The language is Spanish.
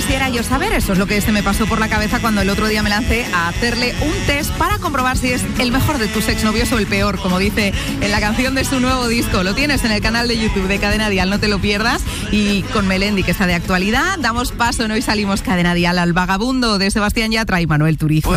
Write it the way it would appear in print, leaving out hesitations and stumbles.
quisiera yo saber. Eso es lo que se me pasó por la cabeza cuando el otro día me lancé a hacerle un test para comprobar si es el mejor de tus exnovios o el peor, como dice en la canción de su nuevo disco. Lo tienes en el canal de YouTube de Cadena Dial, no te lo pierdas. Y con Melendi, que está de actualidad, damos paso en Hoy Salimos Cadena Dial al Vagabundo de Sebastián Yatra y Manuel Turizo.